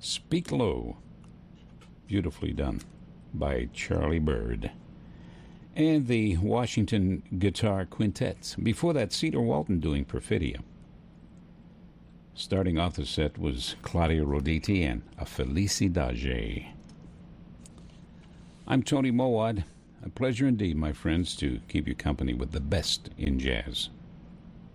Speak Low, beautifully done by Charlie Bird. And the Washington Guitar Quintet. Before that, Cedar Walton doing Perfidia. Starting off the set was Claudio Roditi and A Felicidade. I'm Tony Mowat. A pleasure indeed, my friends, to keep you company with the best in jazz.